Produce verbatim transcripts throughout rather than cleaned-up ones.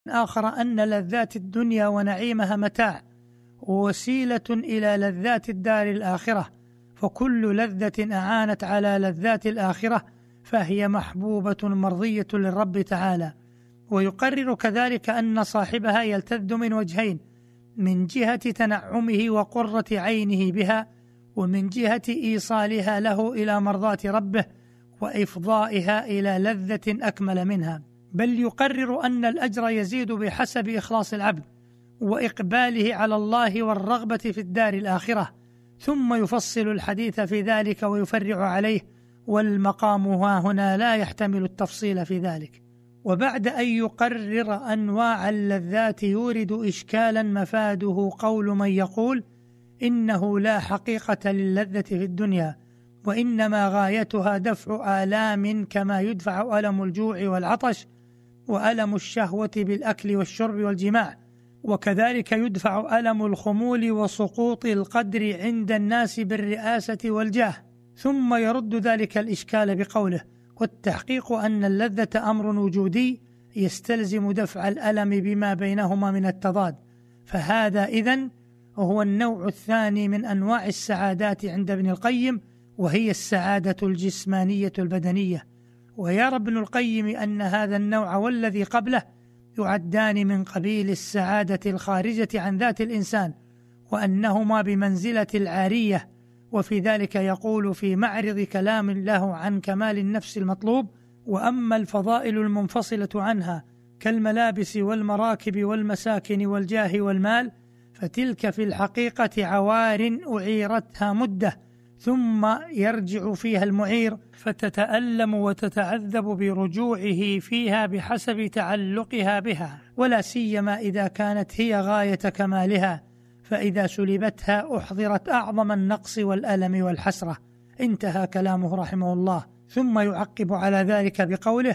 آخر أن لذات الدنيا ونعيمها متاع ووسيلة إلى لذات الدار الآخرة، فكل لذة أعانت على لذات الآخرة فهي محبوبة مرضية للرب تعالى. ويقرر كذلك أن صاحبها يلتذ من وجهين: من جهة تنعمه وقرة عينه بها، ومن جهة إيصالها له إلى مرضاة ربه وإفضائها إلى لذة أكمل منها. بل يقرر أن الأجر يزيد بحسب إخلاص العبد وإقباله على الله والرغبة في الدار الآخرة، ثم يفصل الحديث في ذلك ويفرع عليه، والمقام ها هنا لا يحتمل التفصيل في ذلك. وبعد أن يقرر أنواع اللذات يورد إشكالا مفاده قول من يقول إنه لا حقيقة للذة في الدنيا، وإنما غايتها دفع آلام كما يدفع ألم الجوع والعطش وألم الشهوة بالأكل والشرب والجماع، وكذلك يدفع ألم الخمول وسقوط القدر عند الناس بالرئاسة والجاه. ثم يرد ذلك الإشكال بقوله: والتحقيق أن اللذة أمر وجودي يستلزم دفع الألم بما بينهما من التضاد، فهذا إذن هو النوع الثاني من أنواع السعادات عند ابن القيم، وهي السعادة الجسمانية البدنية. ويرى ابن القيم أن هذا النوع والذي قبله يعدان من قبيل السعادة الخارجة عن ذات الإنسان، وأنهما بمنزلة العارية. وفي ذلك يقول في معرض كلام له عن كمال النفس المطلوب: وأما الفضائل المنفصلة عنها كالملابس والمراكب والمساكن والجاه والمال فتلك في الحقيقة عوار أعيرتها مدة، ثم يرجع فيها المعير فتتألم وتتعذب برجوعه فيها بحسب تعلقها بها، ولا سيما إذا كانت هي غاية كمالها، فإذا سلبتها أحضرت أعظم النقص والألم والحسرة. انتهى كلامه رحمه الله. ثم يعقب على ذلك بقوله: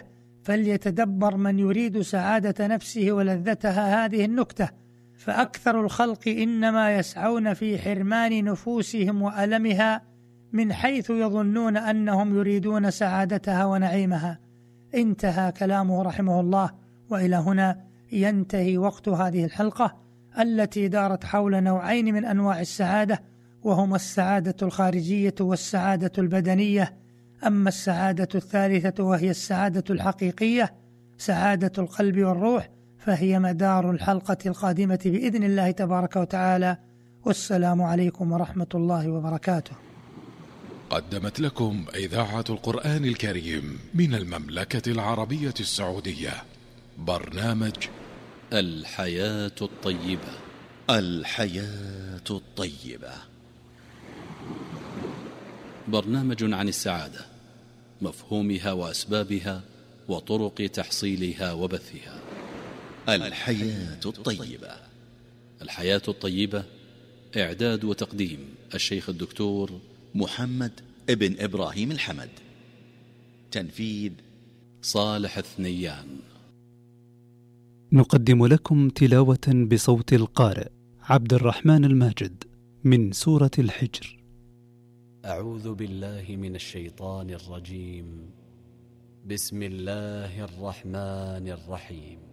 فليتدبر من يريد سعادة نفسه ولذتها هذه النكتة، فأكثر الخلق إنما يسعون في حرمان نفوسهم وألمها من حيث يظنون أنهم يريدون سعادتها ونعيمها. انتهى كلامه رحمه الله. وإلى هنا ينتهي وقت هذه الحلقة التي دارت حول نوعين من أنواع السعادة، وهما السعادة الخارجية والسعادة البدنية. أما السعادة الثالثة وهي السعادة الحقيقية، سعادة القلب والروح، فهي مدار الحلقة القادمة بإذن الله تبارك وتعالى. والسلام عليكم ورحمة الله وبركاته. قدمت لكم إذاعة القرآن الكريم من المملكة العربية السعودية برنامج الحياة الطيبة. الحياة الطيبة، برنامج عن السعادة، مفهومها وأسبابها وطرق تحصيلها وبثها. الحياة الطيبة. الحياة الطيبة، إعداد وتقديم الشيخ الدكتور محمد ابن إبراهيم الحمد، تنفيذ صالح الثنيان. نقدم لكم تلاوة بصوت القارئ عبد الرحمن الماجد من سورة الحجر. أعوذ بالله من الشيطان الرجيم. بسم الله الرحمن الرحيم.